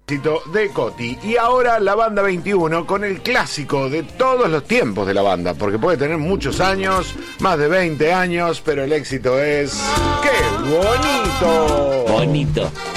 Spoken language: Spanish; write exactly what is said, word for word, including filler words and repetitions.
De Coti. Y ahora la banda veintiuno con el clásico de todos los tiempos de la banda, porque puede tener muchos años, más de veinte años, pero el éxito es ¡qué bonito! Bonito.